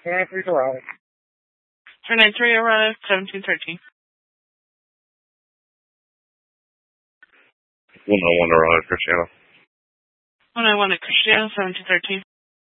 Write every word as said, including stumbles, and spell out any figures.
four nine three Dorado. three nine three Dorado, seventeen thirteen. one oh one Dorado, Cristiano. one oh one at Cristiano, seventeen thirteen.